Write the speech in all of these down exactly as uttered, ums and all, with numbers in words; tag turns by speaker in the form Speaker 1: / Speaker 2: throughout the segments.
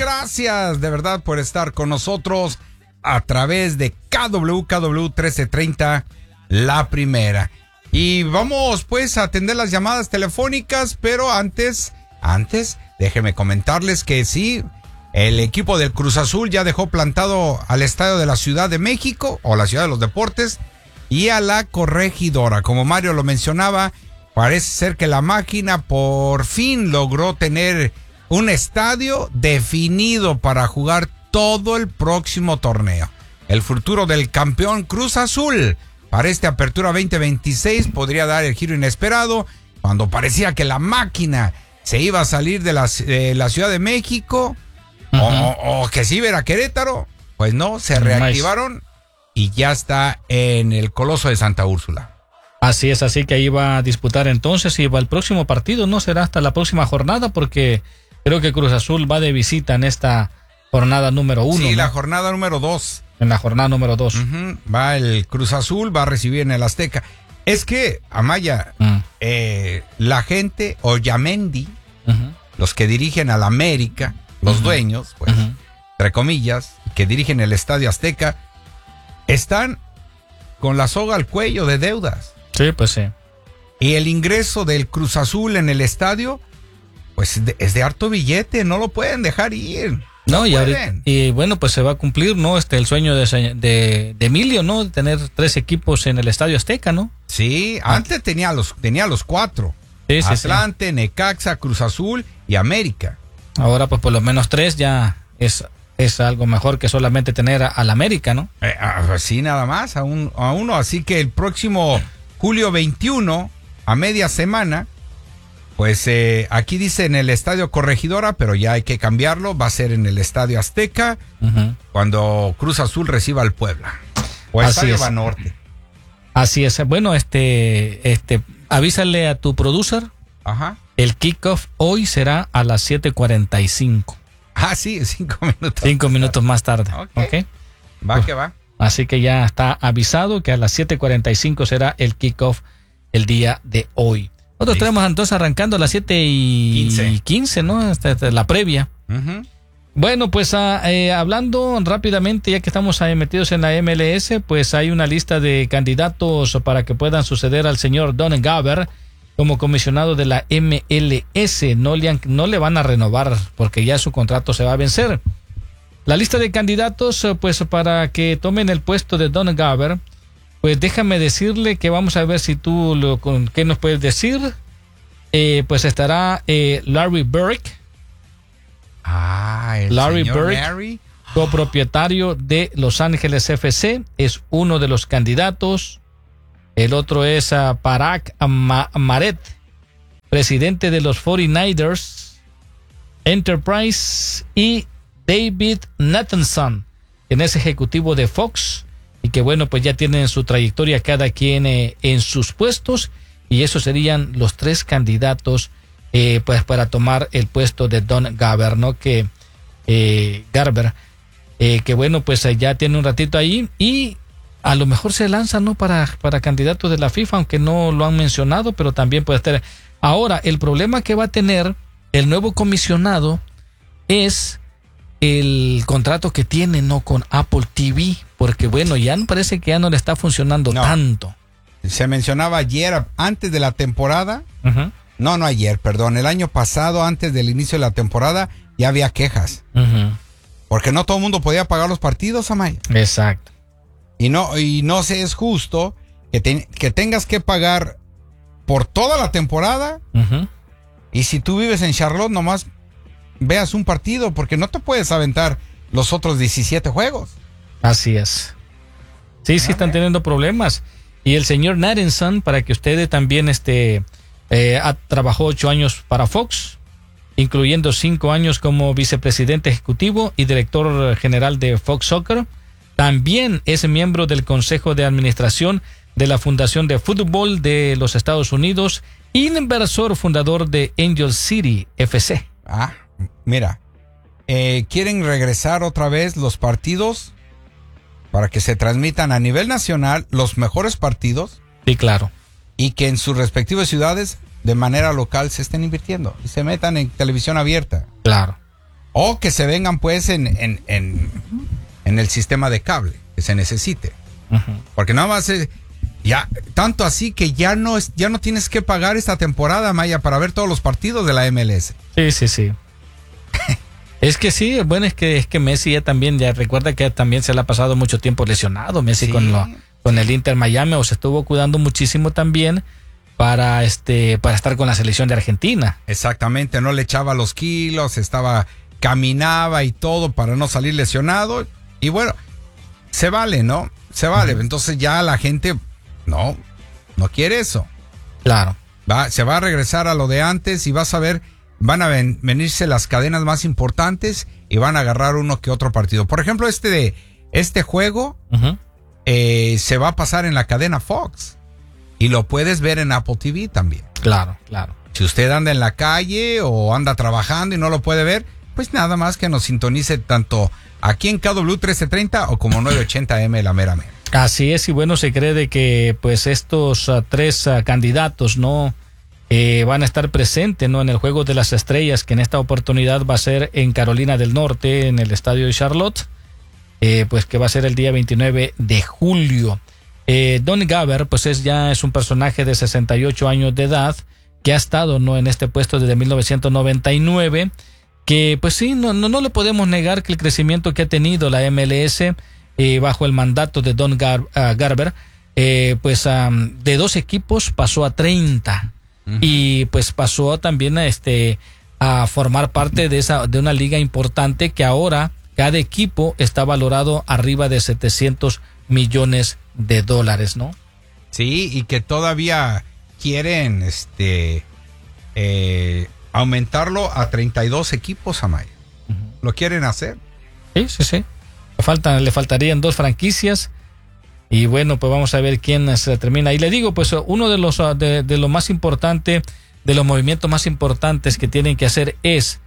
Speaker 1: Gracias de verdad por estar con nosotros a través de K W K W trece treinta, La Primera. Y vamos pues a atender las llamadas telefónicas, pero antes, antes, déjenme comentarles que sí, el equipo del Cruz Azul ya dejó plantado al estadio de la Ciudad de México, o la Ciudad de los Deportes, y a la Corregidora. Como Mario lo mencionaba, parece ser que la máquina por fin logró tener un estadio definido para jugar todo el próximo torneo. El futuro del campeón Cruz Azul para esta apertura veinte veintiséis podría dar el giro inesperado cuando parecía que la máquina se iba a salir de la, de la Ciudad de México, uh-huh. o, o que se iba a ir a Querétaro. Pues no, se reactivaron y ya está en el Coloso de Santa Úrsula.
Speaker 2: Así es, así que ahí va a disputar entonces y va el próximo partido, no será hasta la próxima jornada porque creo que Cruz Azul va de visita en esta jornada número uno.
Speaker 1: Sí,
Speaker 2: ¿no?
Speaker 1: la jornada número dos.
Speaker 2: En la jornada número dos.
Speaker 1: Uh-huh. Va el Cruz Azul, va a recibir en el Azteca. Es que, Amaya, mm. eh, la gente, Oyamendi, uh-huh. los que dirigen al América, los uh-huh. dueños, pues, uh-huh. entre comillas, que dirigen el Estadio Azteca, están con la soga al cuello de deudas.
Speaker 2: Sí, pues sí.
Speaker 1: Y el ingreso del Cruz Azul en el estadio, pues de, es de harto billete, no lo pueden dejar ir.
Speaker 2: No, no y, ahorita, y bueno, pues se va a cumplir, ¿no? Este, el sueño de, de, de Emilio, ¿no? De tener tres equipos en el Estadio Azteca, ¿no?
Speaker 1: Sí, ah. antes tenía los, tenía los cuatro. Sí, sí, Atlante, sí. Necaxa, Cruz Azul y América.
Speaker 2: Ahora, pues por lo menos tres ya es, es algo mejor que solamente tener al América, ¿no?
Speaker 1: Eh, así nada más, a, un, a uno. Así que el próximo julio veintiuno, a media semana, pues eh, aquí dice en el Estadio Corregidora, pero ya hay que cambiarlo, va a ser en el Estadio Azteca, uh-huh. cuando Cruz Azul reciba al Puebla. O Estadio Banorte.
Speaker 2: Así es. Bueno, este, este, avísale a tu producer.
Speaker 1: Ajá.
Speaker 2: El kickoff hoy será a las siete cuarenta y cinco.
Speaker 1: Ah, sí, cinco minutos.
Speaker 2: Cinco minutos más tarde.
Speaker 1: Ok.
Speaker 2: ¿Okay?
Speaker 1: Va pues, que va.
Speaker 2: Así que ya está avisado que a las siete cuarenta y cinco será el kickoff el día de hoy. Nosotros Listo. Tenemos entonces arrancando a las siete y quince, ¿no? Esta, esta, la previa.
Speaker 1: Uh-huh.
Speaker 2: Bueno, pues uh, eh, hablando rápidamente, ya que estamos ahí metidos en la M L S, pues hay una lista de candidatos para que puedan suceder al señor Don Garber como comisionado de la M L S. No le, han, no le van a renovar porque ya su contrato se va a vencer. La lista de candidatos, pues para que tomen el puesto de Don Garber, pues déjame decirle que vamos a ver si tú lo, con, qué nos puedes decir. Eh, pues estará eh, Larry Burke.
Speaker 1: Ah, el
Speaker 2: Larry
Speaker 1: señor
Speaker 2: Burke,
Speaker 1: Larry.
Speaker 2: copropietario de Los Ángeles F C, es uno de los candidatos. El otro es uh, Parag Ma- Maret, presidente de los cuarenta y nueve ers Enterprise, y David Nathanson, quien es ejecutivo de Fox, y que bueno, pues ya tienen su trayectoria cada quien eh, en sus puestos, y esos serían los tres candidatos eh, pues para tomar el puesto de Don Garber, ¿no? Que eh, Garber, eh, que bueno, pues ya tiene un ratito ahí, y a lo mejor se lanza, ¿no? Para, para candidatos de la FIFA, aunque no lo han mencionado, pero también puede estar. Ahora, el problema que va a tener el nuevo comisionado es el contrato que tiene, ¿no? Con Apple T V, porque bueno, ya no parece que ya no le está funcionando no. tanto.
Speaker 1: Se mencionaba ayer, antes de la temporada,
Speaker 2: uh-huh.
Speaker 1: no, no ayer, perdón, el año pasado, antes del inicio de la temporada, ya había quejas.
Speaker 2: Uh-huh.
Speaker 1: Porque no todo el mundo podía pagar los partidos, Amaya.
Speaker 2: Exacto.
Speaker 1: Y no, y no se es justo que, te, que tengas que pagar por toda la temporada.
Speaker 2: Uh-huh.
Speaker 1: Y si tú vives en Charlotte, nomás veas un partido, porque no te puedes aventar los otros diecisiete juegos.
Speaker 2: Así es. Sí, sí están teniendo problemas. Y el señor Nathanson, para que usted también este, eh, ha, trabajó ocho años para Fox, incluyendo cinco años como vicepresidente ejecutivo y director general de Fox Soccer. También es miembro del Consejo de Administración de la Fundación de Fútbol de los Estados Unidos, inversor fundador de Angel City F C.
Speaker 1: Ah, mira, eh, quieren regresar otra vez los partidos para que se transmitan a nivel nacional los mejores partidos.
Speaker 2: Sí, claro.
Speaker 1: Y que en sus respectivas ciudades de manera local se estén invirtiendo y se metan en televisión abierta.
Speaker 2: Claro.
Speaker 1: O que se vengan pues en, en, en, en el sistema de cable que se necesite. Uh-huh. Porque nada más es, ya, tanto así que ya no es, ya no tienes que pagar esta temporada, Maya, para ver todos los partidos de la M L S.
Speaker 2: Sí, sí, sí. Es que sí, bueno, es que es que Messi ya también, ya recuerda que también se le ha pasado mucho tiempo lesionado, Messi sí. con lo, con el Inter Miami, o se estuvo cuidando muchísimo también para este para estar con la selección de Argentina.
Speaker 1: Exactamente, no le echaba los kilos, estaba caminaba y todo para no salir lesionado, y bueno, se vale, ¿no? Se vale. Uh-huh. Entonces ya la gente no no quiere eso.
Speaker 2: Claro.
Speaker 1: Va, se va a regresar a lo de antes y vas a ver, van a ven, venirse las cadenas más importantes y van a agarrar uno que otro partido. Por ejemplo, este de este juego uh-huh. eh, se va a pasar en la cadena Fox y lo puedes ver en Apple T V también.
Speaker 2: Claro, claro.
Speaker 1: Si usted anda en la calle o anda trabajando y no lo puede ver, pues nada más que nos sintonice tanto aquí en K W trece treinta o como nueve ochenta M la mera mera.
Speaker 2: Así es, y bueno, se cree de que pues estos uh, tres uh, candidatos, ¿no? Eh, van a estar presentes, ¿no? En el Juego de las Estrellas, que en esta oportunidad va a ser en Carolina del Norte, en el estadio de Charlotte, eh, pues que va a ser el día veintinueve de julio. Eh, Don Garber, pues es ya es un personaje de sesenta y ocho años de edad, que ha estado, ¿no? En este puesto desde mil novecientos noventa y nueve, que pues sí, no, no, no le podemos negar que el crecimiento que ha tenido la M L S eh, bajo el mandato de Don Gar, uh, Garber, eh, pues um, de dos equipos pasó a treinta. Y pues pasó también a este a formar parte de esa de una liga importante que ahora cada equipo está valorado arriba de setecientos millones de dólares, ¿no?
Speaker 1: Sí, y que todavía quieren este eh, aumentarlo a treinta y dos equipos, Amaya. Uh-huh. ¿Lo quieren hacer?
Speaker 2: Sí, sí, sí. Le faltan, le faltarían dos franquicias. Y bueno, pues vamos a ver quién se termina. Y le digo, pues uno de los de, de lo más importante, de los movimientos más importantes que tienen que hacer es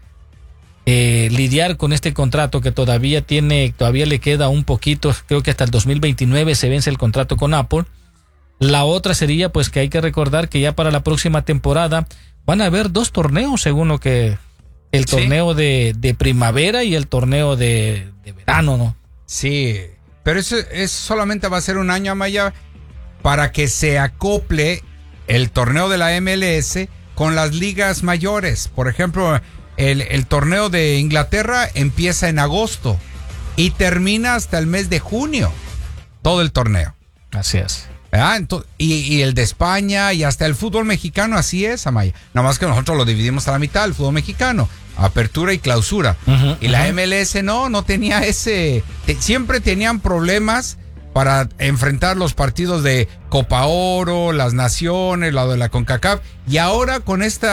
Speaker 2: eh, lidiar con este contrato que todavía tiene, todavía le queda un poquito, creo que hasta el dos mil veintinueve se vence el contrato con Apple. La otra sería pues que hay que recordar que ya para la próxima temporada van a haber dos torneos, según lo que el ¿Sí? torneo de, de primavera y el torneo de, de verano, ¿no?
Speaker 1: Sí. Pero eso, eso solamente va a ser un año, Amaya, para que se acople el torneo de la M L S con las ligas mayores. Por ejemplo, el, el torneo de Inglaterra empieza en agosto y termina hasta el mes de junio. Todo el torneo.
Speaker 2: Así es.
Speaker 1: ¿Ah? Entonces, y, y el de España y hasta el fútbol mexicano, así es, Amaya. Nada más que nosotros lo dividimos a la mitad, el fútbol mexicano. Apertura y clausura. Uh-huh, y la uh-huh. M L S no, no tenía ese... Te, siempre tenían problemas para enfrentar los partidos de Copa Oro, las Naciones, la de la CONCACAF. Y ahora con esta